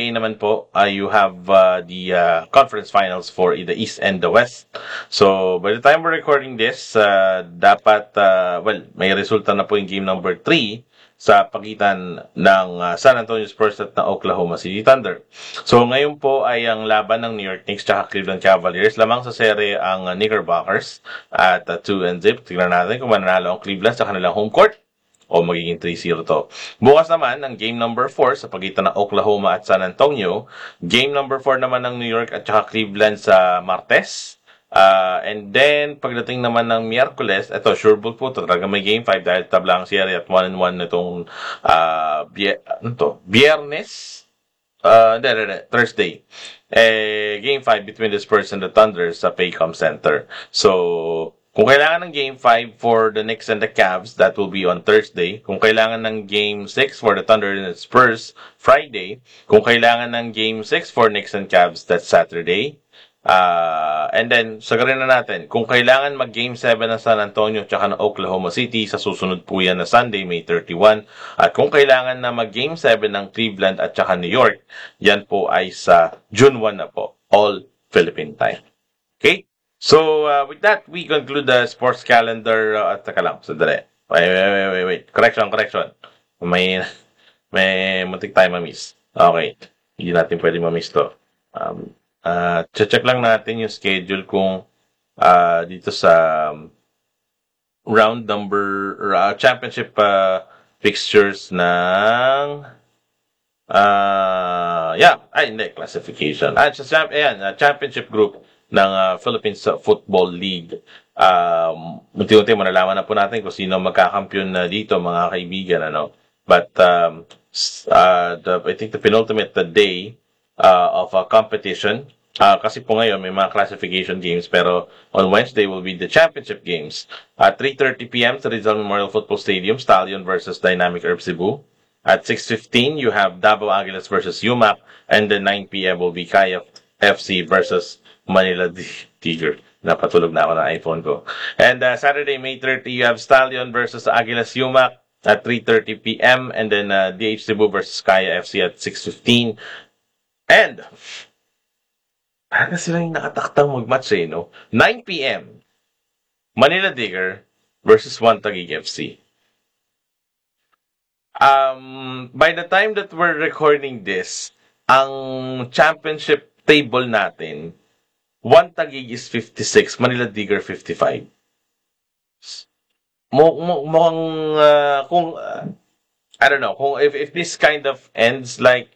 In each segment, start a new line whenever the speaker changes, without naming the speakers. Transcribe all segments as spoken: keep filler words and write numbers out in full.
A naman po, uh, you have uh, the uh, conference finals for the East and the West. So, by the time we're recording this, uh, dapat, uh, well, may resulta na po yung game number three sa pagitan ng uh, San Antonio Spurs at ng Oklahoma City Thunder. So, ngayon po ay ang laban ng New York Knicks at Cleveland Cavaliers. Lamang sa sere ang uh, Knickerbockers at uh, two and zip. Tignan natin kung mananalo ang Cleveland sa kanilang home court o magiging three zero to. Bukas naman ang game number four sa pagitan ng Oklahoma at San Antonio. Game number four naman ng New York at saka Cleveland sa Martes. Uh, and then, pagdating naman ng Miyerkules, ito, sure ball po, talaga may game five dahil tabla ang serie at one and one nitong uh, bie, ano to, Biyernes, uh, hindi, hindi, Thursday. Eh, game five between the Spurs and the Thunder sa Paycom Center. So, kung kailangan ng game five for the Knicks and the Cavs, that will be on Thursday. Kung kailangan ng game six for the Thunder and the Spurs, Friday. Kung kailangan ng game six for Knicks and Cavs, that's Saturday. Uh, and then, sagarin na natin, kung kailangan mag-game seven ng San Antonio tsaka ng Oklahoma City, sa susunod po yan na Sunday, May thirty-first. At kung kailangan na mag-game seven ng Cleveland at tsaka New York, yan po ay sa June first na po, all Philippine time. Okay? So, uh, with that, we conclude the sports calendar. Uh, at taka lang, sandali. Wait, wait, wait, wait, wait. Correction, correction. May, may muntik tayo ma-miss. Okay. Hindi natin pwede ma-miss to. Um, uh, check lang natin yung schedule kung uh, dito sa um, round number, uh, championship uh, fixtures ng uh, yeah, ay, hindi, classification. Ah, sa, ayan, uh, championship group ng uh, Philippines Football League. Um, unti-unti malalaman na po natin kung sino magkakampiyon na dito, mga kaibigan, ano. But um, uh, the, I think the penultimate the day uh, of a competition, uh, kasi po ngayon may mga classification games, pero on Wednesday will be the championship games. At three thirty p.m. sa Rizal Memorial Football Stadium, Stallion versus Dynamic Herb Cebu. At six fifteen, you have Davao Aguilas versus U M A C, and then nine p.m. will be Kaya F C versus Manila Tiger. Napatulog na ako ng iPhone ko. And uh, Saturday, May thirtieth, you have Stallion versus Aguilas U M A C at three thirty p.m. And then uh, D H Cebu versus Kaya F C at six fifteen. And, ano sila yung nakataktang mag-match eh, no? nine p.m. Manila Digger versus One Taguig F C. Um, by the time that we're recording this, ang championship table natin, One Taguig is fifty-six, Manila Digger fifty-five. Mo mo mukhang uh, kung uh, I don't know, kung if if this kind of ends like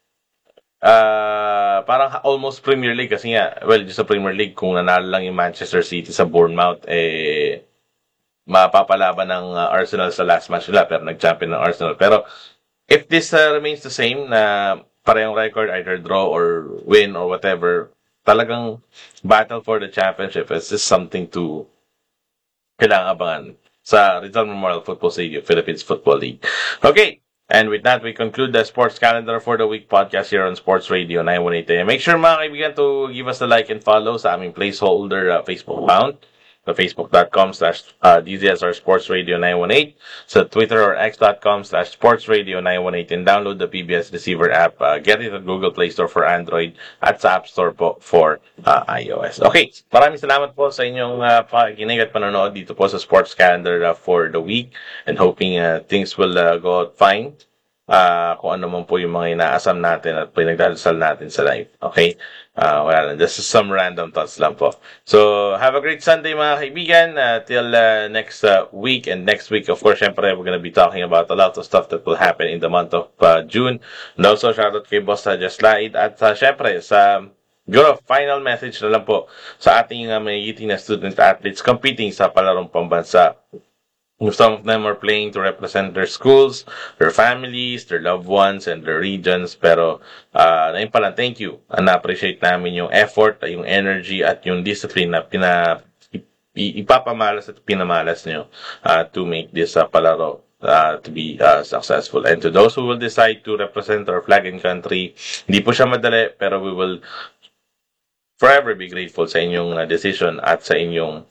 uh parang almost Premier League kasi nga, well, just sa Premier League kung nanalo lang yung Manchester City sa Bournemouth eh mapapalaban ng uh, Arsenal sa last match nila pero nag-champion ng Arsenal. Pero if this uh, remains the same na parehong record, either draw or win or whatever, talagang battle for the championship is just something to kailangan abangan sa Rizal Memorial Football Stadium, Philippines Football League. Okay, and with that, we conclude the sports calendar for the week podcast here on Sports Radio nine one eight A M. Make sure mga kaibigan to give us a like and follow sa aming placeholder uh, Facebook account, sa facebook.com slash DZSR Sports Radio nine one eight, sa Twitter or x.com slash Sports Radio nine one eight, and download the P B S Receiver app. Uh, get it at Google Play Store for Android at sa App Store po for uh, iOS. Okay, maraming salamat po sa inyong uh, pakikinig at panonood dito po sa Sports Calendar uh, for the week, and hoping uh, things will uh, go out fine. Uh, kung ano man po yung mga inaasam natin at pinagdadasal natin sa life. Okay? Uh, wala lang. This is some random thoughts lang po. So, have a great Sunday mga kaibigan. Uh, till uh, next uh, week. And next week, of course, syempre, we're gonna be talking about a lot of stuff that will happen in the month of uh, June. And also, shoutout kay Boss uh, Just Light. At uh, syempre, sa Guro, final message na lang po sa ating uh, magigiting na student athletes competing sa palarong pambansa. Some of them are playing to represent their schools, their families, their loved ones, and their regions. Pero, uh, na yun pala, thank you. Uh, na-appreciate namin yung effort, yung energy, at yung discipline na pina, ipapamalas at pinamalas nyo uh, to make this uh, palaro uh, to be uh, successful. And to those who will decide to represent our flag and country, hindi po siya madali, pero we will forever be grateful sa inyong uh, decision at sa inyong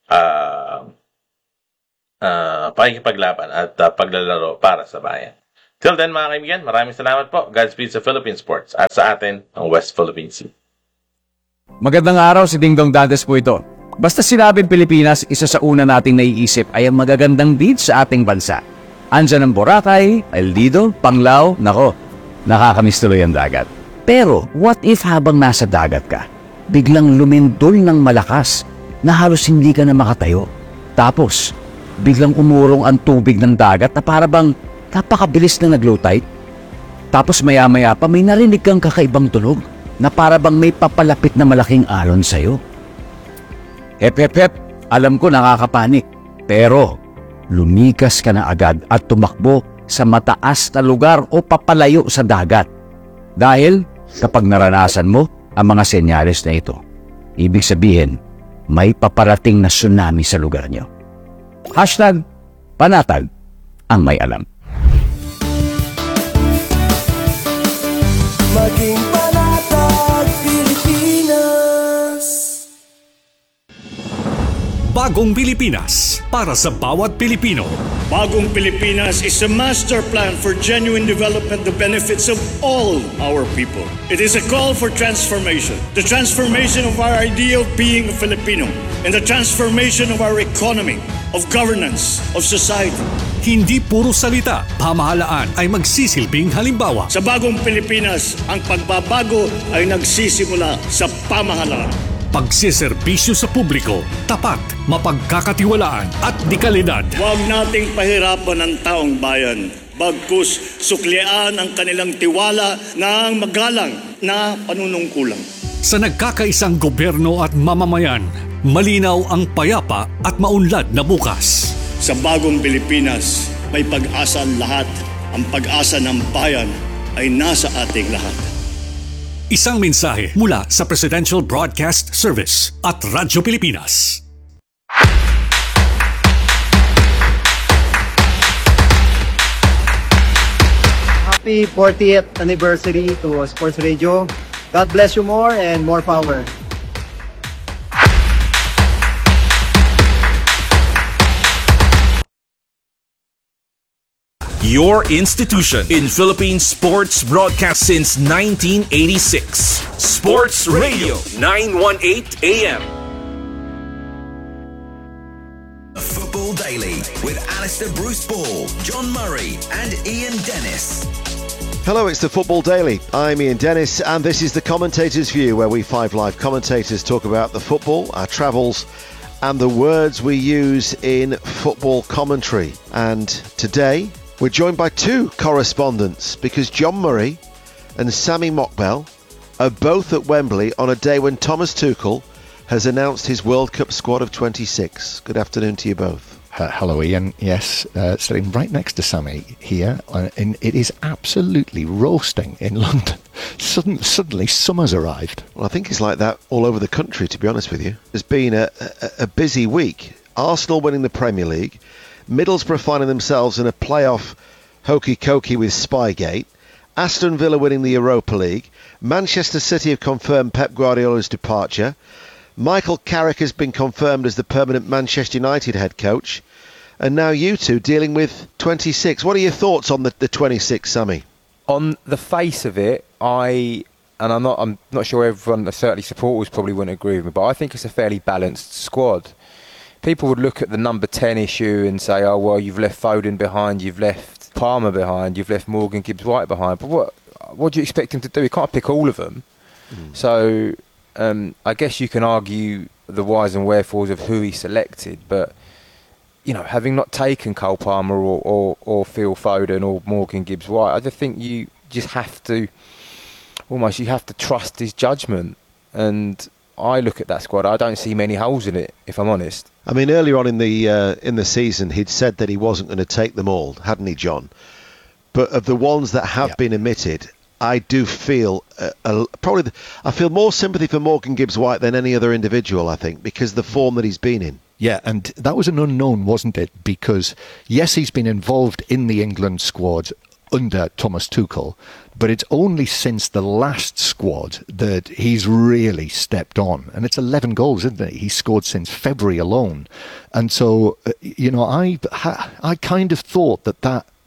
uh, uh, pakikipaglaban at uh, paglalaro para sa bayan. Till then mga kaibigan, maraming salamat po. Godspeed sa Philippine Sports at sa atin ang West Philippine Sea.
Magandang araw, si Dingdong Dantes po ito. Basta sinabing Pilipinas, isa sa una nating naiisip ay ang magagandang beach sa ating bansa. Andyan ang Boracay, El Nido, Panglao, nako, nakakamiss tuloy ang dagat. Pero what if habang nasa dagat ka, biglang lumindol ng malakas na halos hindi ka na makatayo? Tapos, biglang umurong ang tubig ng dagat na para bang napakabilis na nag-low tide? Tapos maya-maya pa may narinig kang kakaibang tunog na para bang may papalapit na malaking alon sa'yo. Hep, hep, hep, alam ko nakakapanik. Pero, lumikas ka na agad at tumakbo sa mataas na lugar o papalayo sa dagat. Dahil, kapag naranasan mo ang mga senyales na ito, ibig sabihin, may paparating na tsunami sa lugar nyo. Hashtag, panatag ang may alam.
Maging panatag Pilipinas.
Bagong Pilipinas para sa bawat Pilipino.
Bagong Pilipinas is a master plan for genuine development, the benefits of all our people. It is a call for transformation. The transformation of our idea of being a Filipino and the transformation of our economy, of governance, of society.
Hindi puro salita, pamahalaan ay magsisilbing halimbawa.
Sa Bagong Pilipinas, ang pagbabago ay nagsisimula sa pamahalaan.
Pagsiservisyo sa publiko, tapat, mapagkakatiwalaan at dekalidad.
Huwag nating pahirapan ang taong bayan. Bagkus suklian ang kanilang tiwala ng magalang na panunungkulan.
Sa nagkakaisang gobyerno at mamamayan, malinaw ang payapa at maunlad na bukas.
Sa Bagong Pilipinas, may pag-asa ang lahat. Ang pag-asa ng bayan ay nasa ating lahat.
Isang mensahe mula sa Presidential Broadcast Service at Radyo Pilipinas.
Happy fortieth anniversary to Sports Radio. God bless you more and more power.
Your institution in Philippine sports broadcast since nineteen eighty-six. Sports Radio nine eighteen A M.
Football Daily with Alistair Bruce Ball, John Murray and Ian Dennis.
Hello, it's the Football Daily. I'm Ian Dennis and this is the Commentator's View, where we five live commentators talk about the football, our travels and the words we use in football commentary. And today we're joined by two correspondents because John Murray and Sammy Mokbel are both at Wembley on a day when Thomas Tuchel has announced his World Cup squad of twenty-six. Good afternoon to you both.
Uh, hello, Ian. Yes, uh, sitting right next to Sammy here, uh, and it is absolutely roasting in London. Sudden, suddenly, summer's arrived.
Well, I think it's like that all over the country, to be honest with you. It's been a, a, a busy week. Arsenal winning the Premier League, Middlesbrough finding themselves in a playoff hokey-cokey with Spygate, Aston Villa winning the Europa League, Manchester City have confirmed Pep Guardiola's departure, Michael Carrick has been confirmed as the permanent Manchester United head coach, and now you two dealing with twenty-six. What are your thoughts on the, the twenty-six, Sammy?
On the face of it, I and I'm not I'm not sure everyone, certainly supporters probably wouldn't agree with me, but I think it's a fairly balanced squad. People would look at the number ten issue and say, oh well, you've left Foden behind, you've left Palmer behind, you've left Morgan Gibbs-White behind, but what what do you expect him to do? He can't pick all of them. Mm. So um, I guess you can argue the whys and wherefores of who he selected, but you know, having not taken Cole Palmer or, or, or Phil Foden or Morgan Gibbs-White, I just think you just have to, almost you have to trust his judgment. And I look at that squad, I don't see many holes in it, if I'm honest.
I mean, earlier on in the uh, in the season, he'd said that he wasn't going to take them all, hadn't he, John? But of the ones that have yep. been omitted, I do feel uh, uh, probably the, I feel more sympathy for Morgan Gibbs-White than any other individual, I think, because of the form that he's been in.
Yeah, and that was an unknown, wasn't it? Because, yes, he's been involved in the England squad under Thomas Tuchel, but it's only since the last squad that he's really stepped on. And it's eleven goals, isn't it? He's scored since February alone. And so, uh, you know, I, I kind of thought that that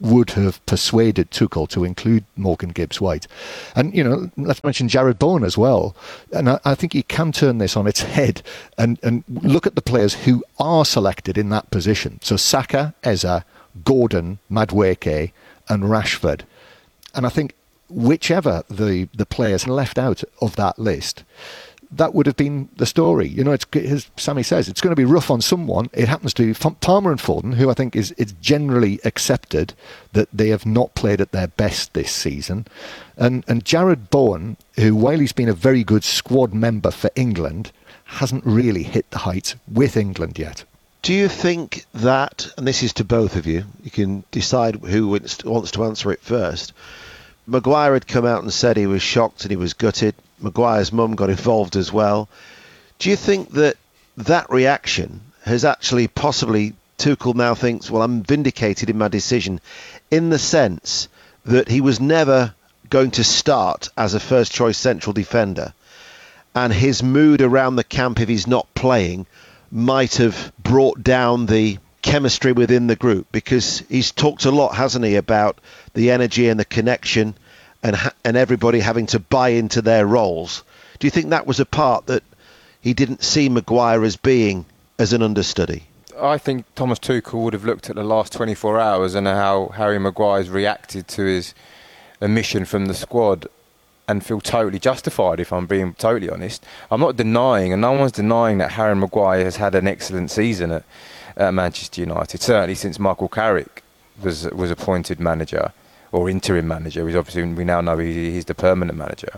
would have persuaded Tuchel to include Morgan Gibbs-White. And, you know, let's mention Jared Bowen as well. And I, I think you can turn this on its head and, and look at the players who are selected in that position. So Saka, Eza, Gordon, Madueke and Rashford. And I think whichever the, the players left out of that list, that would have been the story. You know, it's, as Sammy says, it's going to be rough on someone. It happens to be Palmer and Foden, who I think is it's generally accepted that they have not played at their best this season. And, and Jared Bowen, who, while he's been a very good squad member for England, hasn't really hit the heights with England yet.
Do you think that, and this is to both of you, you can decide who wants to answer it first. Maguire had come out and said he was shocked and he was gutted. Maguire's mum got involved as well. Do you think that that reaction has actually possibly, Tuchel now thinks, well, I'm vindicated in my decision, in the sense that he was never going to start as a first choice central defender, and his mood around the camp, if he's not playing, might have brought down the chemistry within the group, because he's talked a lot, hasn't he, about the energy and the connection and ha- and everybody having to buy into their roles. Do you think that was a part that he didn't see Maguire as being as an understudy?
I think Thomas Tuchel would have looked at the last twenty-four hours and how Harry Maguire's reacted to his omission from the squad and feel totally justified, if I'm being totally honest. I'm not denying, and no one's denying, that Harry Maguire has had an excellent season at, at Manchester United, certainly since Michael Carrick was was appointed manager, or interim manager. He's obviously, we now know he, he's the permanent manager.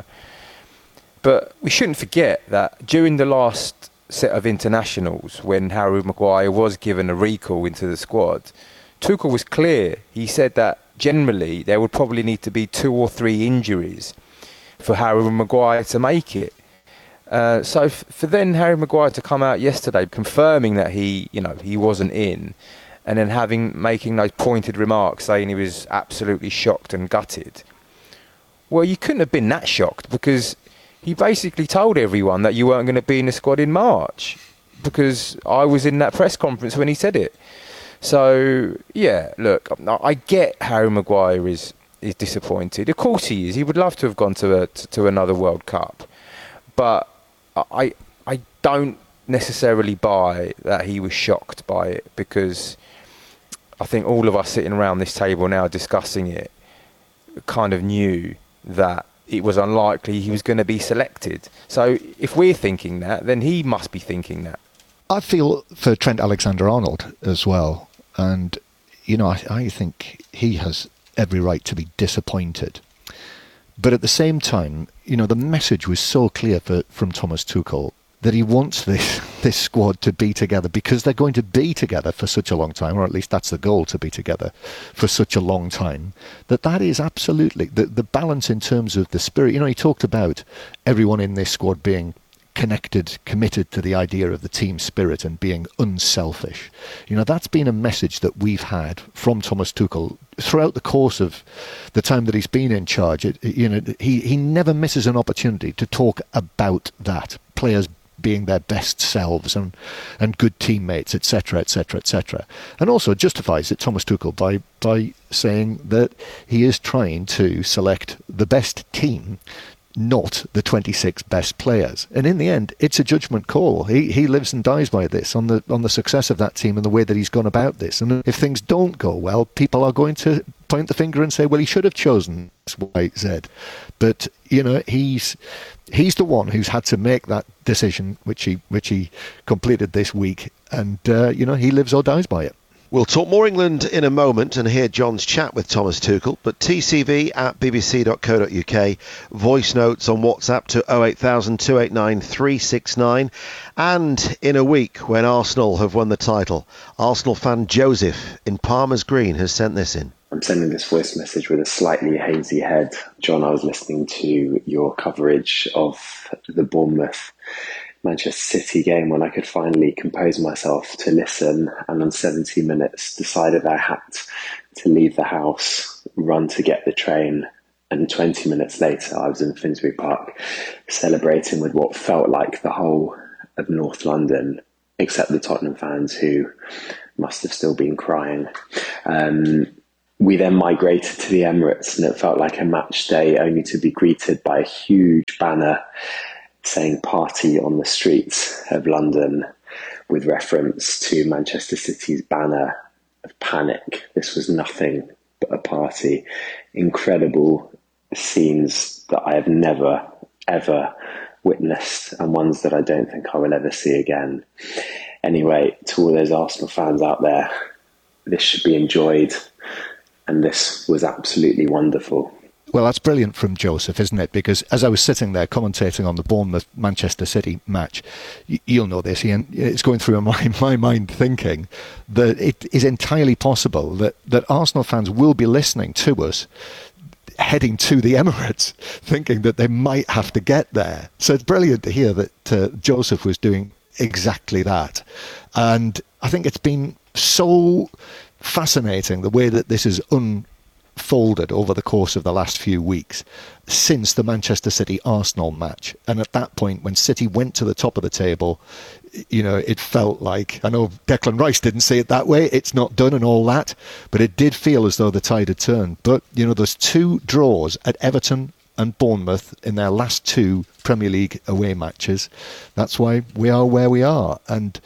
But we shouldn't forget that during the last set of internationals, when Harry Maguire was given a recall into the squad, Tuchel was clear. He said that generally there would probably need to be two or three injuries for Harry Maguire to make it. Uh, so f- for then Harry Maguire to come out yesterday confirming that he, you know, he wasn't in, and then having making those pointed remarks saying he was absolutely shocked and gutted. Well, you couldn't have been that shocked, because he basically told everyone that you weren't going to be in the squad in March, because I was in that press conference when he said it. So yeah, look, I get Harry Maguire is is disappointed. Of course he is. He would love to have gone to a, to another World Cup, but I I don't necessarily buy that he was shocked by it, because I think all of us sitting around this table now discussing it kind of knew that it was unlikely he was going to be selected. So if we're thinking that, then he must be thinking that.
I feel for Trent Alexander-Arnold as well. And, you know, I, I think he has every right to be disappointed. But at the same time, you know, the message was so clear for, from Thomas Tuchel that he wants this this squad to be together, because they're going to be together for such a long time, or at least that's the goal, to be together for such a long time, that that is absolutely the, the balance in terms of the spirit. You know, he talked about everyone in this squad being connected, committed to the idea of the team spirit and being unselfish. You know, that's been a message that we've had from Thomas Tuchel throughout the course of the time that he's been in charge. It, you know, he, he never misses an opportunity to talk about that. Players being their best selves and and good teammates, et cetera, et cetera, et cetera. And also justifies it, Thomas Tuchel, by by saying that he is trying to select the best team, not the twenty-six best players. And in the end, it's a judgment call. He he lives and dies by this, on the on the success of that team and the way that he's gone about this. And if things don't go well, people are going to point the finger and say, well, he should have chosen X, Y, Z. But, you know, he's he's the one who's had to make that decision, which he which he completed this week. And, uh, you know, he lives or dies by it.
We'll talk more England in a moment and hear John's chat with Thomas Tuchel, but T C V at b b c dot co dot u k, voice notes on WhatsApp to oh eight thousand, two eight nine, three six nine, and in a week when Arsenal have won the title, Arsenal fan Joseph in Palmer's Green has sent this in.
I'm sending this voice message with a slightly hazy head. John, I was listening to your coverage of the Bournemouth Manchester City game when I could finally compose myself to listen, and on seventy minutes decided I had to leave the house, run to get the train, and twenty minutes later I was in Finsbury Park celebrating with what felt like the whole of North London, except the Tottenham fans who must have still been crying. Um, we then migrated to the Emirates, and it felt like a match day only to be greeted by a huge banner saying "Party on the Streets of London," with reference to Manchester City's banner of panic. This was nothing but a party. Incredible scenes that I have never, ever witnessed, and ones that I don't think I will ever see again. Anyway, to all those Arsenal fans out there, this should be enjoyed, and this was absolutely wonderful.
Well, that's brilliant from Joseph, isn't it? Because as I was sitting there commentating on the Bournemouth-Manchester City match, y- you'll know this, Ian, it's going through my, my mind thinking that it is entirely possible that, that Arsenal fans will be listening to us heading to the Emirates, thinking that they might have to get there. So it's brilliant to hear that uh, Joseph was doing exactly that. And I think it's been so fascinating the way that this is un. folded over the course of the last few weeks since the Manchester City Arsenal match. And at that point, when City went to the top of the table, you know, it felt like, I know Declan Rice didn't say it that way, it's not done and all that, but it did feel as though the tide had turned. But, you know, there's two draws at Everton and Bournemouth in their last two Premier League away matches. That's why we are where we are. And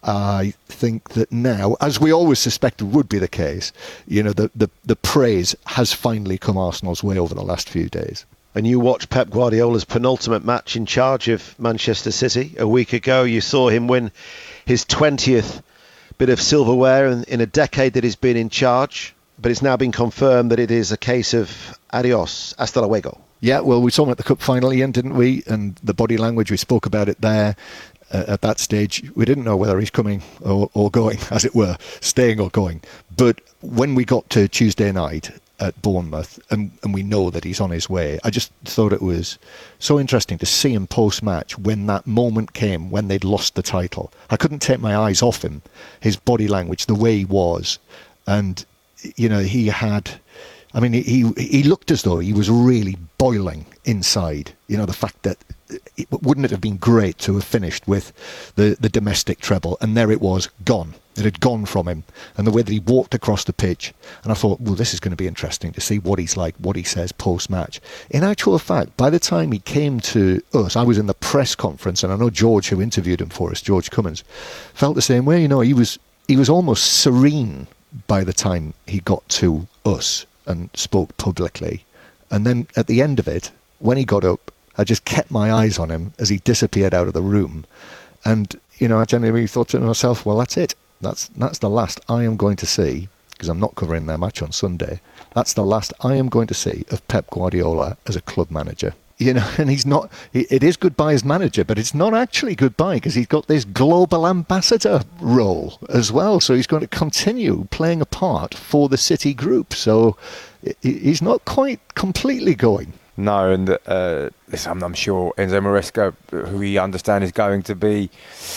I think that now, as we always suspected would be the case, you know, the, the, the praise has finally come Arsenal's way over the last few days.
And you watched Pep Guardiola's penultimate match in charge of Manchester City a week ago. You saw him win his twentieth bit of silverware in, in a decade that he's been in charge. But it's now been confirmed that it is a case of adios, hasta luego.
Yeah, well, we saw him at the Cup final, Ian, didn't we? And the body language, we spoke about it there. Uh, at that stage, we didn't know whether he's coming or, or going, as it were, staying or going. But when we got to Tuesday night at Bournemouth, and, and we know that he's on his way, I just thought it was so interesting to see him post-match when that moment came, when they'd lost the title. I couldn't take my eyes off him, his body language, the way he was. And, you know, he had... I mean, he he looked as though he was really boiling inside. You know, the fact that it, wouldn't it have been great to have finished with the, the domestic treble, and there it was, gone. It had gone from him. And the way that he walked across the pitch, and I thought, well, this is going to be interesting to see what he's like, what he says post-match. In actual fact, by the time he came to us, I was in the press conference, and I know George, who interviewed him for us, George Cummins, felt the same way. You know, he was he was almost serene by the time he got to us and spoke publicly. And then at the end of it, when he got up, I just kept my eyes on him as he disappeared out of the room. And, you know, I genuinely thought to myself, well, that's it. That's that's the last I am going to see, because I'm not covering their match on Sunday. That's the last I am going to see of Pep Guardiola as a club manager. You know, and he's not, it is goodbye as manager, but it's not actually goodbye, because he's got this global ambassador role as well. So he's going to continue playing a part for the City group. So he's not quite completely going.
No, and uh, listen, I'm, I'm sure Enzo Maresca, who we understand is going to be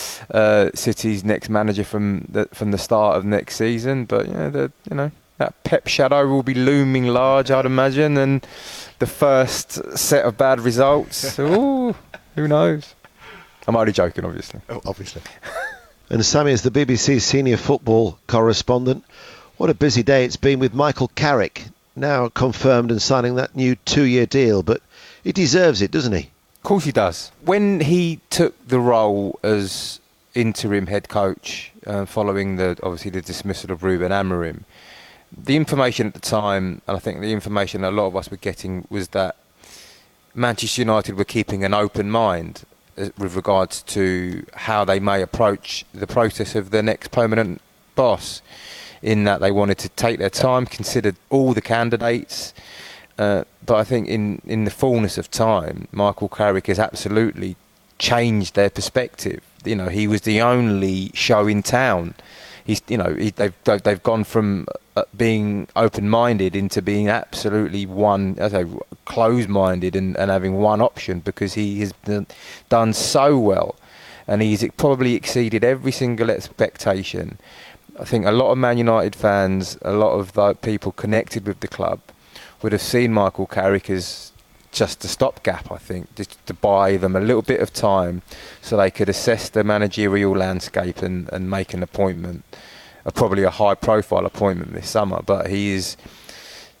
uh, City's next manager from the, from the start of next season. But, you know, the, you know, that Pep shadow will be looming large, I'd imagine, and the first set of bad results, ooh, who knows? I'm only joking, obviously.
Oh, obviously.
And Sammy, as the B B C's senior football correspondent, what a busy day it's been with Michael Carrick, now confirmed and signing that new two-year deal, but he deserves it, doesn't he?
Of course he does. When he took the role as interim head coach, uh, following the obviously the dismissal of Ruben Amorim, the information at the time, and I think the information a lot of us were getting, was that Manchester United were keeping an open mind with regards to how they may approach the process of their next permanent boss, in that they wanted to take their time, considered all the candidates. Uh, but I think in, in the fullness of time, Michael Carrick has absolutely changed their perspective. You know, he was the only show in town. He's, you know, he, they've they've gone from being open-minded into being absolutely one, I say, closed-minded and, and having one option, because he has done so well, and he's probably exceeded every single expectation. I think a lot of Man United fans, a lot of the people connected with the club, would have seen Michael Carrick as just a stopgap, I think, just to buy them a little bit of time so they could assess the managerial landscape and, and make an appointment, uh, probably a high-profile appointment this summer. But he is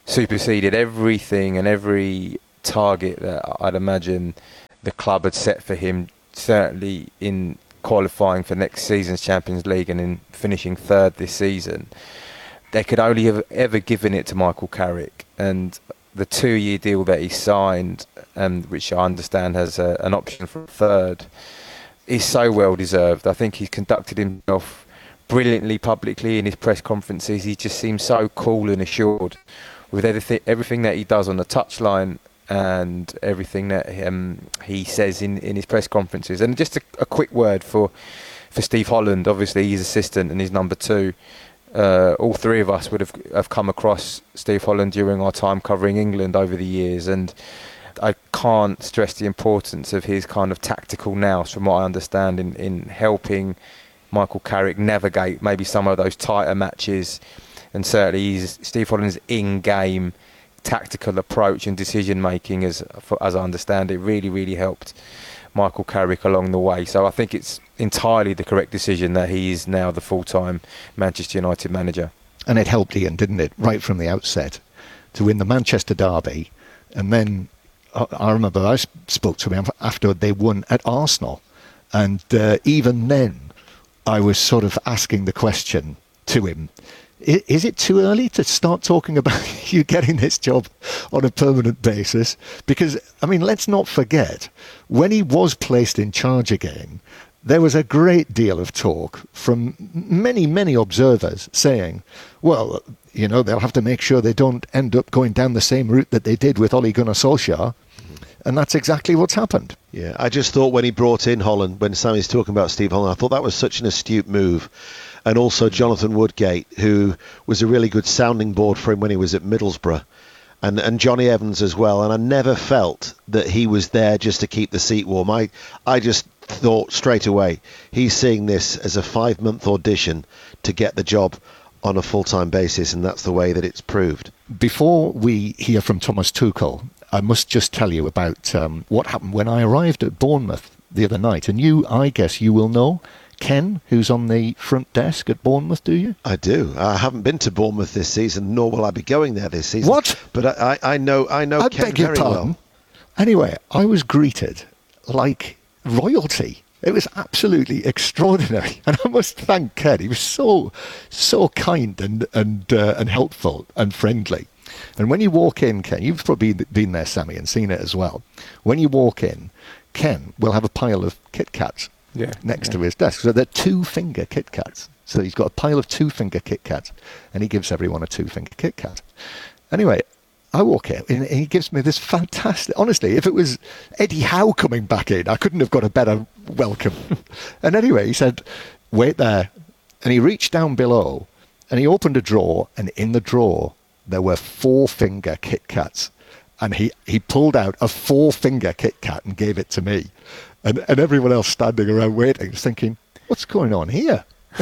superseded everything and every target that I'd imagine the club had set for him, certainly in qualifying for next season's Champions League and in finishing third this season. They could only have ever given it to Michael Carrick, and the two-year deal that he signed, um, which I understand has a, an option for a third, is so well deserved. I think he's conducted himself brilliantly publicly in his press conferences. He just seems so cool and assured with everything, everything that he does on the touchline and everything that um, he says in, in his press conferences. And just a, a quick word for for Steve Holland. Obviously, he's assistant and he's number two. Uh, all three of us would have, have come across Steve Holland during our time covering England over the years, and I can't stress the importance of his kind of tactical nous, from what I understand, in, in helping Michael Carrick navigate maybe some of those tighter matches. And certainly he's, Steve Holland's in-game tactical approach and decision making, as as I understand it, really really helped Michael Carrick along the way. So I think it's entirely the correct decision that he is now the full-time Manchester United manager.
And it helped Ian, didn't it, right from the outset, to win the Manchester derby. And then I, I remember I spoke to him after they won at Arsenal, and uh, even then I was sort of asking the question to him, is it too early to start talking about you getting this job on a permanent basis? Because, I mean, let's not forget, when he was placed in charge again, there was a great deal of talk from many, many observers saying, well, you know, they'll have to make sure they don't end up going down the same route that they did with Ole Gunnar Solskjaer. And that's exactly what's happened.
Yeah, I just thought when he brought in Holland, when Sammy's talking about Steve Holland, I thought that was such an astute move. And also Jonathan Woodgate, who was a really good sounding board for him when he was at Middlesbrough. And and Johnny Evans as well. And I never felt that he was there just to keep the seat warm. I, I just thought straight away, he's seeing this as a five-month audition to get the job on a full-time basis, and that's the way that it's proved.
Before we hear from Thomas Tuchel, I must just tell you about um, what happened when I arrived at Bournemouth the other night. And you, I guess you will know Ken, who's on the front desk at Bournemouth, do you?
I do. I haven't been to Bournemouth this season, nor will I be going there this season.
What?
But I, I, I know I know
I
Ken
beg your
very
pardon?
well.
Anyway, I was greeted like royalty. It was absolutely extraordinary. And I must thank Ken. He was so, so kind and, and, uh, and helpful and friendly. And when you walk in, Ken, you've probably been there, Sammy, and seen it as well. When you walk in, Ken will have a pile of Kit Kats yeah, next yeah. to his desk. So they're two-finger Kit Kats. So he's got a pile of two-finger Kit Kats, and he gives everyone a two-finger Kit Kat. Anyway, I walk in, and he gives me this fantastic... Honestly, if it was Eddie Howe coming back in, I couldn't have got a better welcome. And anyway, he said, wait there. And he reached down below, and he opened a drawer, and in the drawer, there were four-finger Kit Kats. And he, he pulled out a four-finger Kit Kat and gave it to me. And, and everyone else standing around waiting, thinking, what's going on here?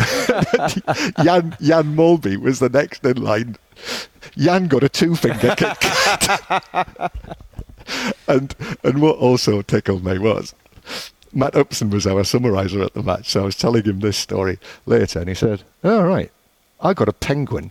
Jan, Jan Molby was the next in line. Jan got a two-finger Kit Kat. and, and what also tickled me was, Matt Upson was our summariser at the match, so I was telling him this story later, and he said, oh, right, I got a penguin.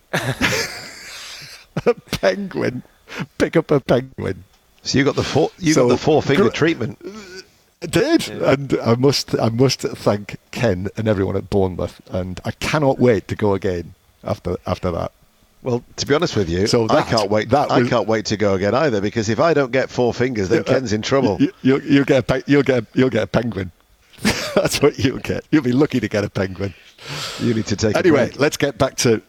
A penguin. Pick up a penguin.
So you got the four, you so, got the four finger gr- treatment.
I did, yeah. And I must I must thank Ken and everyone at Bournemouth, and I cannot wait to go again after after that.
Well, to be honest with you,
so that,
I can't wait. That I was, can't wait to go again either, because if I don't get four fingers, then uh, Ken's in trouble.
You, you, you'll get a you'll get you'll get a penguin. That's what you'll get. You'll be lucky to get a penguin.
You need to take.
Anyway,
a break.
Let's get back to.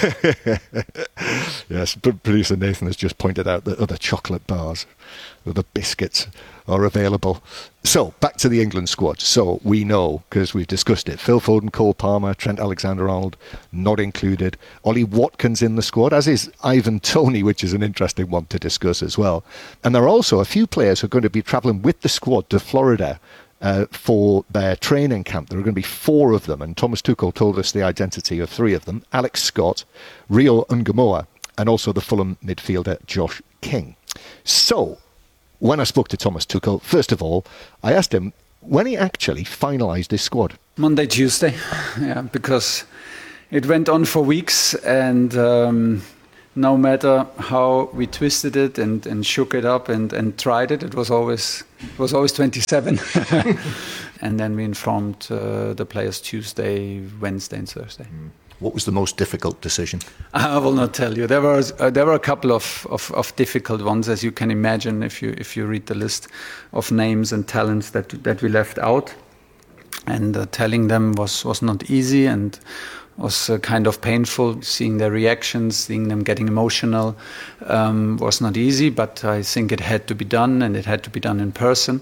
Yes, producer Nathan has just pointed out that other chocolate bars, other biscuits are available. So, back to the England squad. So, we know, because we've discussed it, Phil Foden, Cole Palmer, Trent Alexander-Arnold, not included. Ollie Watkins in the squad, as is Ivan Toney, which is an interesting one to discuss as well. And there are also a few players who are going to be travelling with the squad to Florida Uh, for their training camp. There are going to be four of them, and Thomas Tuchel told us the identity of three of them: Alex Scott, Rio Ungamoa, and also the Fulham midfielder Josh King. So, when I spoke to Thomas Tuchel, first of all, I asked him when he actually finalised his squad.
Monday, Tuesday, yeah, because it went on for weeks, and um, no matter how we twisted it and, and shook it up and, and tried it, it was always it was always twenty-seven. And then we informed uh, the players Tuesday, Wednesday, and Thursday. Mm.
What was the most difficult decision?
I will not tell you. There were uh, there were a couple of, of, of difficult ones, as you can imagine, if you if you read the list of names and talents that that we left out, and uh, telling them was was not easy and was uh, kind of painful. Seeing their reactions, seeing them getting emotional, um, was not easy. But I think it had to be done, and it had to be done in person.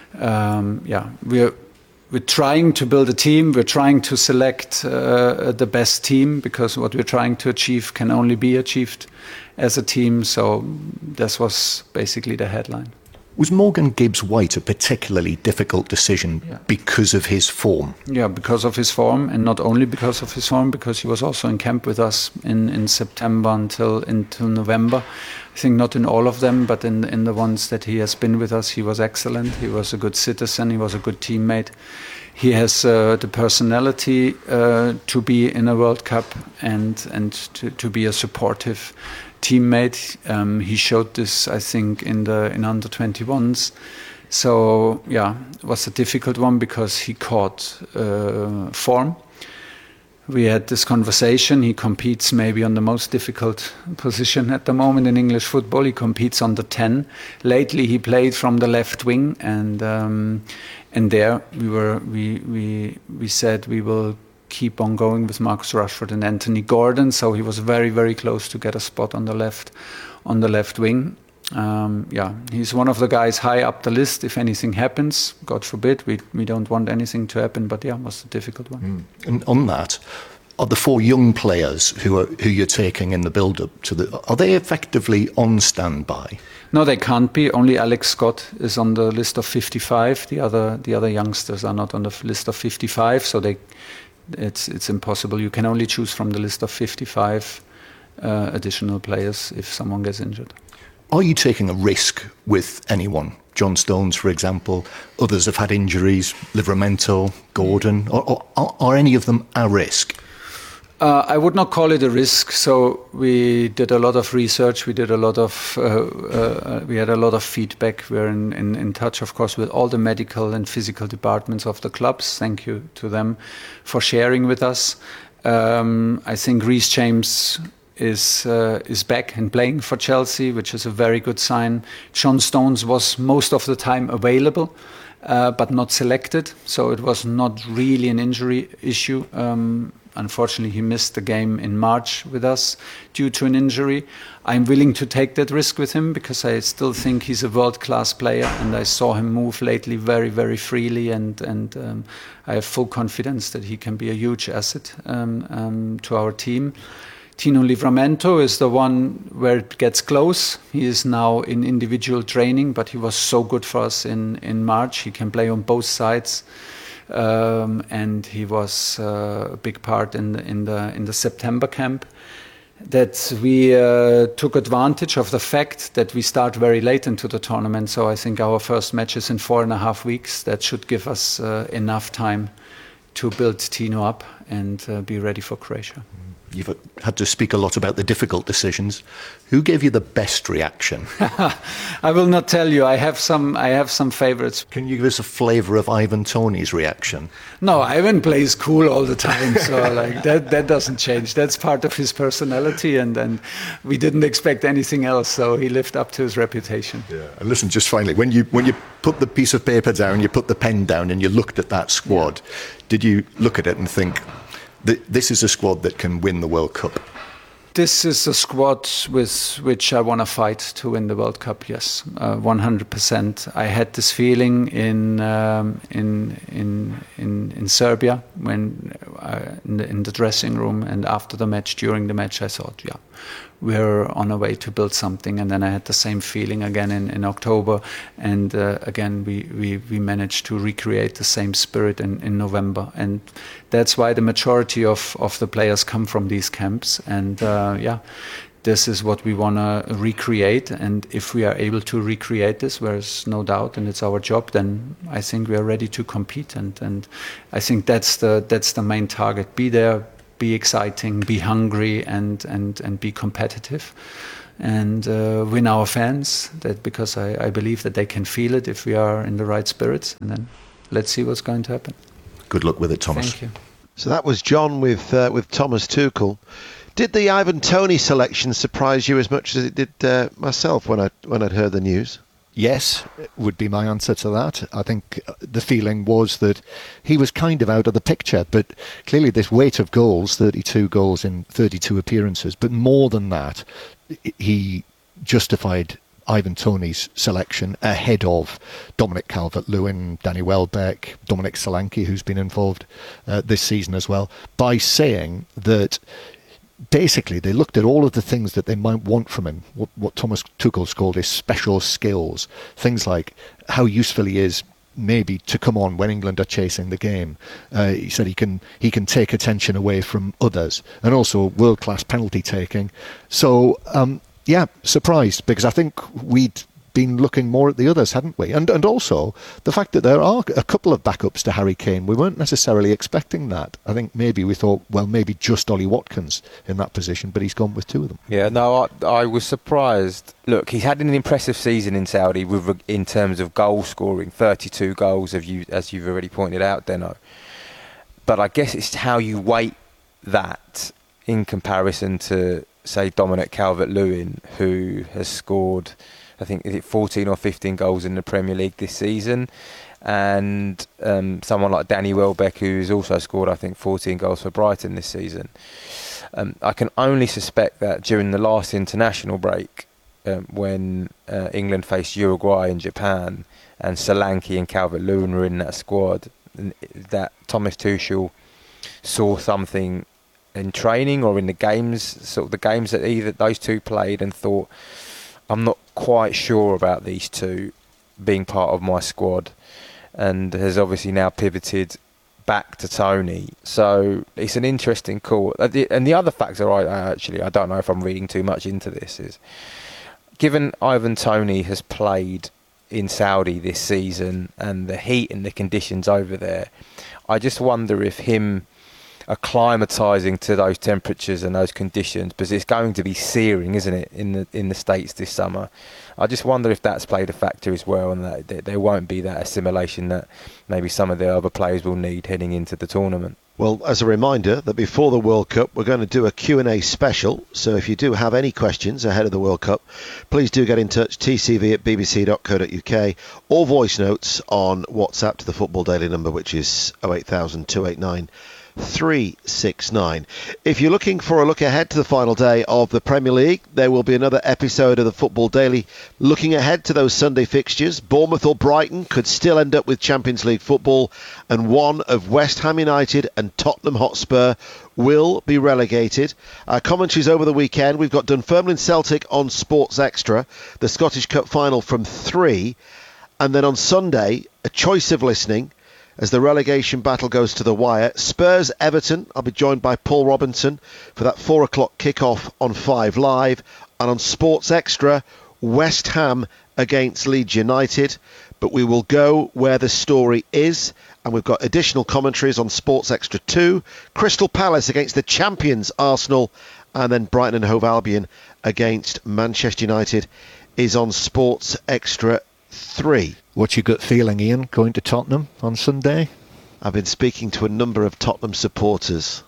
Um, yeah, we're. We're trying to build a team. We're trying to select uh, the best team, because what we're trying to achieve can only be achieved as a team. So this was basically the headline.
Was Morgan Gibbs-White a particularly difficult decision yeah. because of his form?
Yeah, because of his form, and not only because of his form, because he was also in camp with us in, in September until until November. I think not in all of them, but in in the ones that he has been with us, he was excellent. He was a good citizen. He was a good teammate. He has uh, the personality uh, to be in a World Cup and and to, to be a supportive teammate. Um, he showed this, I think, in the in under twenty-ones. So yeah, it was a difficult one because he caught uh, form. We had this conversation. He competes maybe on the most difficult position at the moment in English football. He competes on the ten. Lately, he played from the left wing, and um, and there we were. We we we said we will keep on going with Marcus Rashford and Anthony Gordon. So he was very very close to get a spot on the left on the left wing. Um, yeah, he's one of the guys high up the list. If anything happens, God forbid, we we don't want anything to happen. But yeah, it was a difficult one.
Mm. And on that, are the four young players who are who you're taking in the build-up to the, are they effectively on standby?
No, they can't be. Only Alex Scott is on the list of fifty-five. The other the other youngsters are not on the list of fifty-five. So they, it's it's impossible. You can only choose from the list of fifty-five uh, additional players if someone gets injured.
Are you taking a risk with anyone? John Stones, for example. Others have had injuries. Livramento, Gordon. Or, or, are, are any of them a risk?
Uh, I would not call it a risk. So we did a lot of research. We did a lot of. Uh, uh, we had a lot of feedback. We're in, in, in touch, of course, with all the medical and physical departments of the clubs. Thank you to them for sharing with us. Um, I think Reece James is uh, is back and playing for Chelsea, which is a very good sign. John Stones was most of the time available, uh, but not selected, so it was not really an injury issue. Um, unfortunately, he missed the game in March with us due to an injury. I'm willing to take that risk with him because I still think he's a world-class player, and I saw him move lately very, very freely, and, and um, I have full confidence that he can be a huge asset um, um, to our team. Tino Livramento is the one where it gets close. He is now in individual training, but he was so good for us in, in March. He can play on both sides, um, and he was uh, a big part in the, in the in the September camp. That we uh, took advantage of the fact that we start very late into the tournament. So I think our first match is in four and a half weeks. That should give us uh, enough time to build Tino up and uh, be ready for Croatia.
You've had to speak a lot about the difficult decisions. Who gave you the best reaction?
I will not tell you. I have some. I have some favorites.
Can you give us a flavour of Ivan Toney's reaction?
No, Ivan plays cool all the time, so like that. That doesn't change. That's part of his personality, and and we didn't expect anything else. So he lived up to his reputation.
Yeah. And listen, just finally, when you when you put the piece of paper down, you put the pen down, and you looked at that squad, yeah. Did you look at it and think, this is a squad that can win the World Cup?
This is a squad with which I want to fight to win the World Cup. Yes, uh, one hundred percent. I had this feeling in um, in in in in Serbia when uh, in, the, in the dressing room and after the match, during the match, I thought, yeah, we're on our way to build something. And then I had the same feeling again in, in October, and uh, again we, we we managed to recreate the same spirit in, in November. And that's why the majority of of the players come from these camps. And uh, yeah, this is what we want to recreate. And if we are able to recreate this, there's no doubt, and it's our job, then I think we are ready to compete. And and I think that's the that's the main target. Be there, be exciting, be hungry, and and and be competitive, and uh, win our fans. That because I, I believe that they can feel it if we are in the right spirits, and then let's see what's going to happen.
Good luck with it, Thomas.
Thank you.
So that was John with uh, with Thomas Tuchel. Did the Ivan Toney selection surprise you as much as it did uh, myself when I when I'd heard the news?
Yes, would be my answer to that. I think the feeling was that he was kind of out of the picture, but clearly this weight of goals, thirty-two goals in thirty-two appearances, but more than that, he justified Ivan Toney's selection ahead of Dominic Calvert-Lewin, Danny Welbeck, Dominic Solanke, who's been involved uh, this season as well, by saying that basically they looked at all of the things that they might want from him, what, what Thomas Tuchel's called his special skills, things like how useful he is maybe to come on when England are chasing the game. Uh, he said he can he can take attention away from others, and also world-class penalty taking. So um, yeah, surprised, because I think we'd been looking more at the others, hadn't we? And and also the fact that there are a couple of backups to Harry Kane. We weren't necessarily expecting that. I think maybe we thought, well, maybe just Ollie Watkins in that position, but he's gone with two of them.
Yeah, no, I, I was surprised. Look, he's had an impressive season in Saudi with in terms of goal scoring, thirty-two goals, of you, as you've already pointed out, Deno. But I guess it's how you weight that in comparison to, say, Dominic Calvert-Lewin, who has scored, I think, is it fourteen or fifteen goals in the Premier League this season, and um, someone like Danny Welbeck, who's also scored, I think, fourteen goals for Brighton this season. Um, I can only suspect that during the last international break, um, when uh, England faced Uruguay and Japan, and Solanke and Calvert-Lewin were in that squad, that Thomas Tuchel saw something in training or in the games, sort of the games that either those two played, and thought, I'm not quite sure about these two being part of my squad, and has obviously now pivoted back to Toney. So it's an interesting call. And the other factor, I actually, I don't know if I'm reading too much into this, is given Ivan Toney has played in Saudi this season and the heat and the conditions over there, I just wonder if him acclimatising to those temperatures and those conditions, because it's going to be searing, isn't it, in the in the States this summer. I just wonder if that's played a factor as well, and that, that there won't be that assimilation that maybe some of the other players will need heading into the tournament.
Well, as a reminder that before the World Cup, we're going to do a Q and A special. So if you do have any questions ahead of the World Cup, please do get in touch, t c v at b b c dot co dot u k, or voice notes on WhatsApp to the Football Daily number, which is oh eight thousand, two eight nine, three six nine. If you're looking for a look ahead to the final day of the Premier League, there will be another episode of the Football Daily looking ahead to those Sunday fixtures. Bournemouth or Brighton could still end up with Champions League football, and one of West Ham United and Tottenham Hotspur will be relegated. Our commentaries over the weekend, we've got Dunfermline Celtic on Sports Extra, the Scottish Cup final from three, and then on Sunday, a choice of listening as the relegation battle goes to the wire. Spurs Everton, I'll be joined by Paul Robinson for that four o'clock kickoff on Five Live. And on Sports Extra, West Ham against Leeds United. But we will go where the story is, and we've got additional commentaries on Sports Extra two. Crystal Palace against the champions Arsenal, and then Brighton and Hove Albion against Manchester United is on Sports Extra three.
What's your gut feeling, Ian, going to Tottenham on Sunday?
I've been speaking to a number of Tottenham supporters,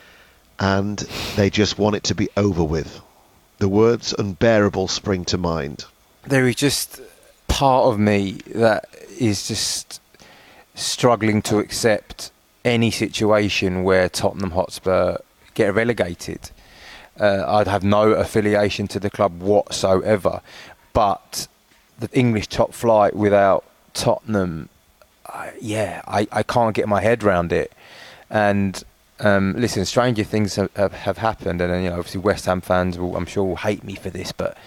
and they just want it to be over with. The words unbearable spring to mind.
There is just part of me that is just struggling to accept any situation where Tottenham Hotspur get relegated. Uh, I'd have no affiliation to the club whatsoever, but the English top flight without Tottenham, uh, yeah, I, I can't get my head around it. And um, listen, stranger things have, have, have happened, and you know, obviously West Ham fans will, I'm sure, will hate me for this, but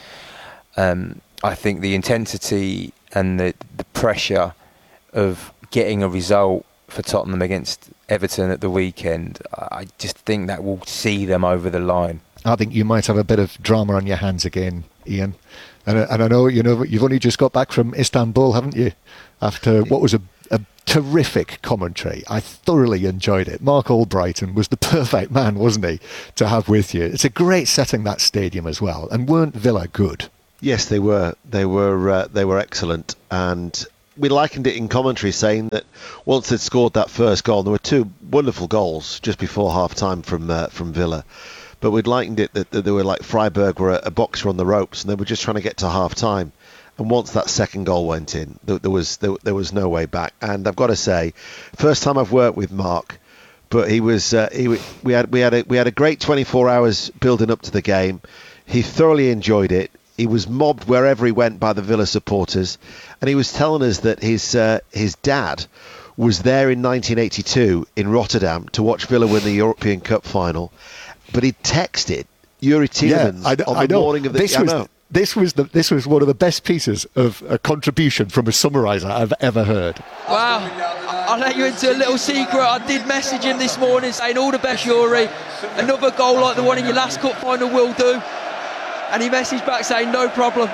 um, I think the intensity and the, the pressure of getting a result for Tottenham against Everton at the weekend, I just think that will see them over the line.
I think you might have a bit of drama on your hands again, Ian. And, and I know, you know, you've only just got back from Istanbul, haven't you? After what was a, a terrific commentary. I thoroughly enjoyed it. Mark Albrighton was the perfect man, wasn't he, to have with you. It's a great setting, that stadium as well. And weren't Villa good?
Yes, they were. They were. Uh, they were excellent, and we likened it in commentary, saying that once they'd scored that first goal, there were two wonderful goals just before half time from uh, from Villa. But we'd likened it that, that they were like Freiburg were a, a boxer on the ropes, and they were just trying to get to half time. And once that second goal went in, there, there was there, there was no way back. And I've got to say, first time I've worked with Mark, but he was uh, he we had we had a, we had a great twenty-four hours building up to the game. He thoroughly enjoyed it. He was mobbed wherever he went by the Villa supporters, and he was telling us that his uh, his dad was there in nineteen eighty-two in Rotterdam to watch Villa win the European Cup final, but he texted Yuri Tielemans
yeah, I,
on
I
the
know.
morning of the.
This
I
was
know.
This was the this was one of the best pieces of a contribution from a summariser I've ever heard.
Wow, I'll let you into a little secret. I did message him this morning saying all the best, Yuri. Another goal like the one in your last cup final will do. And he messaged back saying no problem.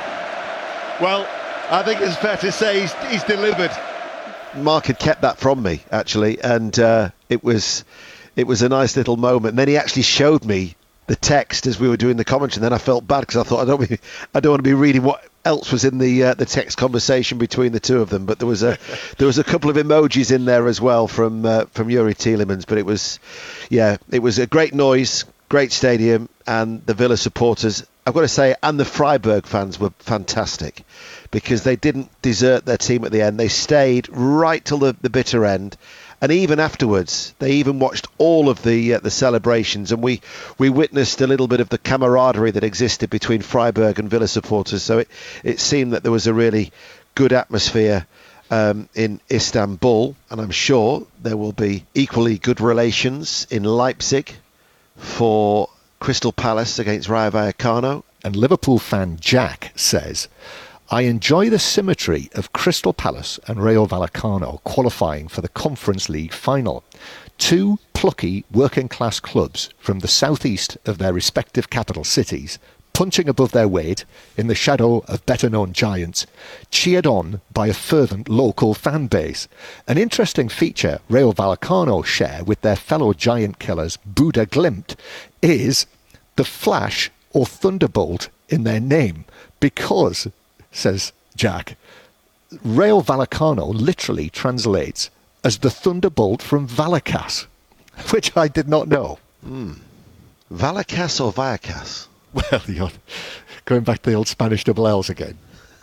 Well, I think it's fair to say he's, he's delivered.
Mark had kept that from me, actually, and uh, it was it was a nice little moment. And then he actually showed me the text as we were doing the commentary, and then I felt bad because I thought I don't be, I don't want to be reading what else was in the uh, the text conversation between the two of them. But there was a there was a couple of emojis in there as well from uh, from Yuri Tielemans. But it was yeah, it was a great noise, great stadium, and the Villa supporters, I've got to say, and the Freiburg fans were fantastic because they didn't desert their team at the end. They stayed right till the, the bitter end. And even afterwards, they even watched all of the uh, the celebrations, and we, we witnessed a little bit of the camaraderie that existed between Freiburg and Villa supporters. So it, it seemed that there was a really good atmosphere um, in Istanbul, and I'm sure there will be equally good relations in Leipzig for Crystal Palace against Rayo Vallecano.
And Liverpool fan Jack says, I enjoy the symmetry of Crystal Palace and Rayo Vallecano qualifying for the Conference League final. Two plucky working-class clubs from the southeast of their respective capital cities, punching above their weight in the shadow of better-known giants, cheered on by a fervent local fan base. An interesting feature Rayo Vallecano share with their fellow giant killers Buda Glimt is the flash or thunderbolt in their name, because, says Jack, Rayo Vallecano literally translates as the thunderbolt from Vallecas, which I did not know.
Mm. Vallecas or Vallecas?
Well, you're going back to the old Spanish double L's again.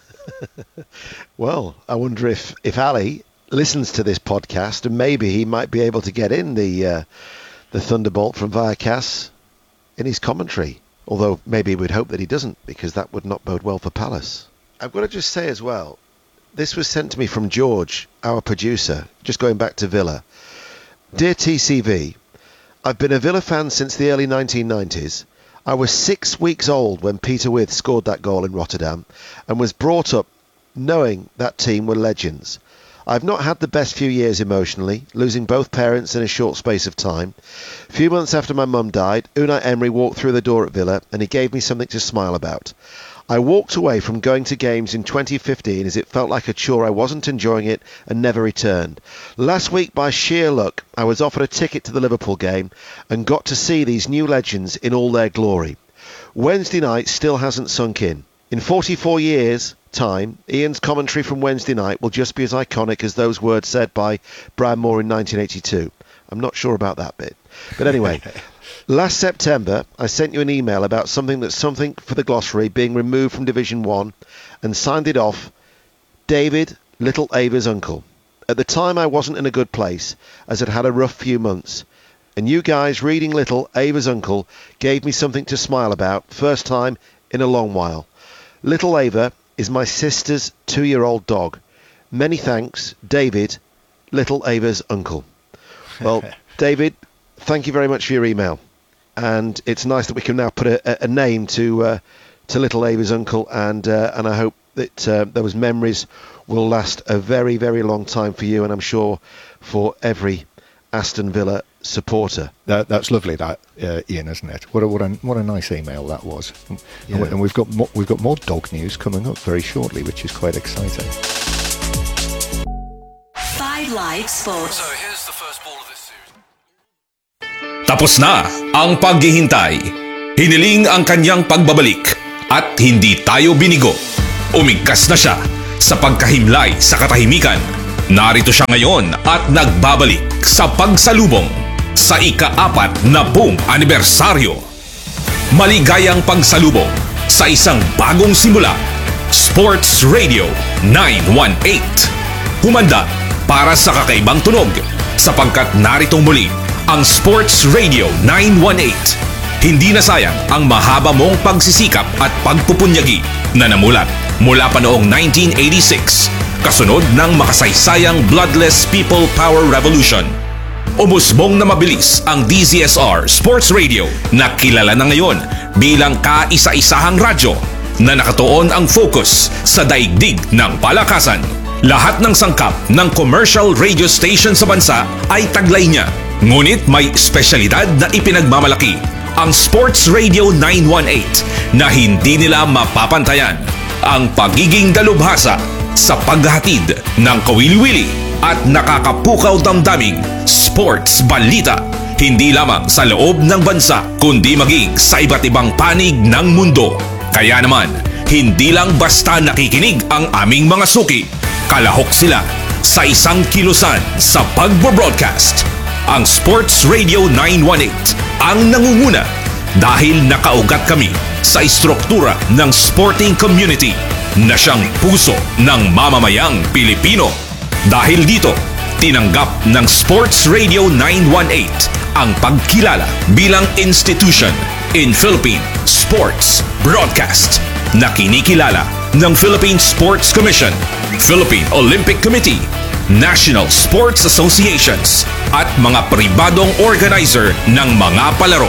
Well, I wonder if, if Ali listens to this podcast, and maybe he might be able to get in the uh, the thunderbolt from Vallecas in his commentary. Although maybe we'd hope that he doesn't, because that would not bode well for Palace. I've got to just say as well, this was sent to me from George, our producer, just going back to Villa. Dear T C V, I've been a Villa fan since the early nineteen nineties. I was six weeks old when Peter With scored that goal in Rotterdam and was brought up knowing that team were legends. I've not had the best few years emotionally, losing both parents in a short space of time. A few months after my mum died, Unai Emery walked through the door at Villa and he gave me something to smile about. I walked away from going to games in twenty fifteen as it felt like a chore. I wasn't enjoying it and never returned. Last week, by sheer luck, I was offered a ticket to the Liverpool game and got to see these new legends in all their glory. Wednesday night still hasn't sunk in. In forty-four years' time, Ian's commentary from Wednesday night will just be as iconic as those words said by Brian Moore in nineteen eighty-two. I'm not sure about that bit. But anyway... Last September, I sent you an email about something that's something for the glossary being removed from Division one and signed it off, David, Little Ava's uncle. At the time, I wasn't in a good place, as I'd had a rough few months. And you guys reading Little Ava's uncle gave me something to smile about, first time in a long while. Little Ava is my sister's two-year-old dog. Many thanks, David, Little Ava's uncle. Well, David, thank you very much for your email. And it's nice that we can now put a, a name to uh, to Little Ava's uncle, and uh, and I hope that uh, those memories will last a very, very long time for you, and I'm sure for every Aston Villa supporter.
That, that's lovely, that uh, Ian, isn't it? What a what a what a nice email that was. Yeah. And we've got more, we've got more dog news coming up very shortly, which is quite exciting.
five Live Sports.
Tapos na ang paghihintay. Hiniling ang kanyang pagbabalik at hindi tayo binigo. Umigkas na siya sa pagkahimlay sa katahimikan. Narito siya ngayon at nagbabalik sa pagsalubong sa ika-apat na buong anibersaryo. Maligayang pagsalubong sa isang bagong simula. Sports Radio nine one eight. Humanda para sa kakaibang tunog sapagkat naritong muli ang Sports Radio nine one eight. Hindi na sayang ang mahaba mong pagsisikap at pagpupunyagi na namulat mula pa noong nineteen eighty-six, kasunod ng makasaysayang Bloodless People Power Revolution. Umusbong na mabilis ang D Z S R Sports Radio na kilala na ngayon bilang kaisa-isahang radyo na nakatuon ang focus sa daigdig ng palakasan. Lahat ng sangkap ng commercial radio station sa bansa ay taglay niya. Ngunit may espesyalidad na ipinagmamalaki ang Sports Radio nine one eight na hindi nila mapapantayan. Ang pagiging dalubhasa sa paghahatid ng kawili-wili at nakakapukaw damdaming sports balita. Hindi lamang sa loob ng bansa kundi maging sa iba't ibang panig ng mundo. Kaya naman, hindi lang basta nakikinig ang aming mga suki. Kalahok sila sa isang kilusan sa pagbo-broadcast. Ang Sports Radio nine one eight ang nangunguna dahil nakaugat kami sa istruktura ng sporting community na siyang puso ng mamamayang Pilipino. Dahil dito, tinanggap ng Sports Radio nine one eight ang pagkilala bilang institution in Philippine Sports Broadcast na kinikilala ng Philippine Sports Commission, Philippine Olympic Committee, National Sports Associations at mga pribadong organizer ng mga palaro.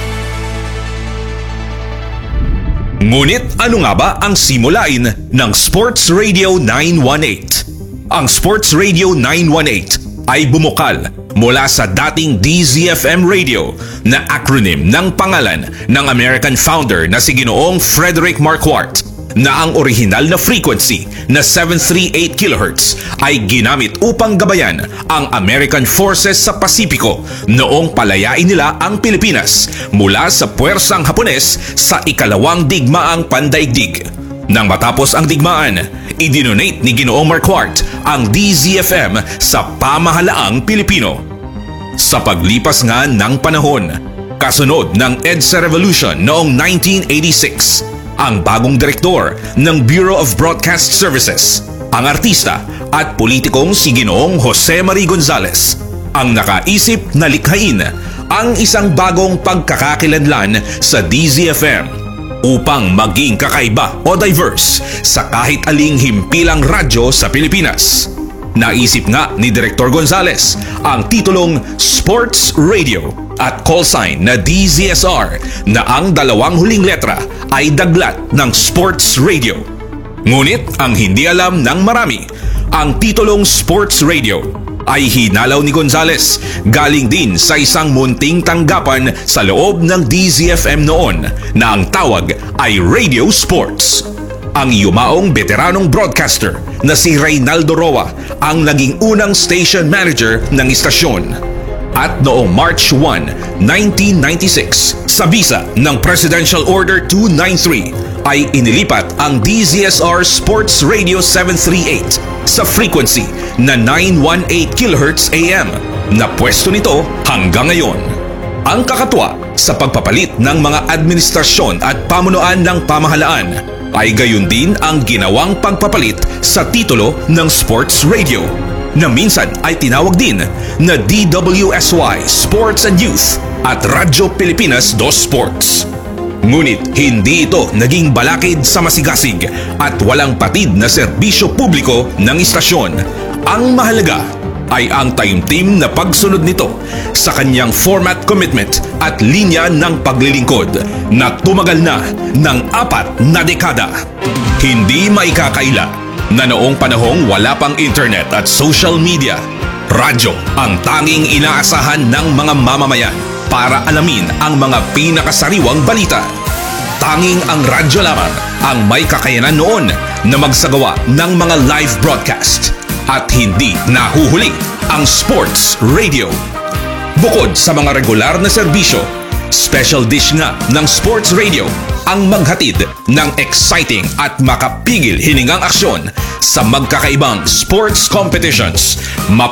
Ngunit ano nga ba ang simulain ng Sports Radio nine one eight? Ang Sports Radio nine one eight ay bumukal mula sa dating D Z F M Radio na acronym ng pangalan ng American founder na si Ginoong Frederick Marquardt, na ang orihinal na frequency na seven thirty-eight kilohertz ay ginamit upang gabayan ang American forces sa Pasipiko noong palayain nila ang Pilipinas mula sa puwersang Hapones sa ikalawang digmaang pandaigdig. Nang matapos ang digmaan, idinonate ni Ginoong Marquardt ang D Z F M sa pamahalaang Pilipino. Sa paglipas nga ng panahon, kasunod ng EDSA Revolution noong nineteen eighty-six, ang bagong direktor ng Bureau of Broadcast Services, ang artista at politikong si Ginoong Jose Marie Gonzales, ang nakaisip na likhain ang isang bagong pagkakakilanlan sa D Z F M upang maging kakaiba o diverse sa kahit aling himpilang radyo sa Pilipinas. Naisip nga ni Direktor Gonzales ang titulong Sports Radio at call sign na D Z S R na ang dalawang huling letra ay daglat ng Sports Radio. Ngunit ang hindi alam ng marami, ang titulong Sports Radio ay hinalaw ni Gonzales galing din sa isang munting tanggapan sa loob ng D Z F M noon na ang tawag ay Radio Sports. Ang yumaong veteranong broadcaster na si Reynaldo Roa ang naging unang station manager ng istasyon. At noong March first, nineteen ninety-six, sa bisa ng Presidential Order two ninety-three, ay inilipat ang D Z S R Sports Radio seven thirty-eight sa frequency na nine eighteen kilohertz A M na pwesto nito hanggang ngayon. Ang kakatwa sa pagpapalit ng mga administrasyon at pamunuan ng pamahalaan ay gayon din ang ginawang pagpapalit sa titulo ng Sports Radio na minsan ay tinawag din na D W S Y Sports and Youth at Radyo Pilipinas dos Sports. Ngunit hindi ito naging balakid sa masigasig at walang patid na serbisyo publiko ng istasyon. Ang mahalaga ay ang taimtim na pagsunod nito sa kanyang format commitment at linya ng paglilingkod na tumagal na ng apat na dekada. Hindi maikakaila na noong panahong wala pang internet at social media, radyo ang tanging inaasahan ng mga mamamayan para alamin ang mga pinakasariwang balita. Tanging ang radyo lamang ang may kakayanan noon na magsagawa ng mga live broadcast. at hindi nahuhuli ang Sports Radio. Bukod sa mga regular na serbisyo, special dish nga ng Sports Radio ang maghatid ng exciting at makapigil hiningang aksyon sa magkakaibang sports competitions.